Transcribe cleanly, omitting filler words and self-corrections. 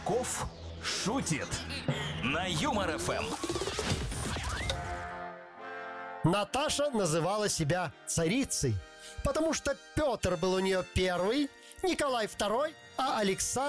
Казаков шутит на Юмор ФМ. Наташа называла себя царицей, потому что Петр был у нее первый, Николай второй, а Александр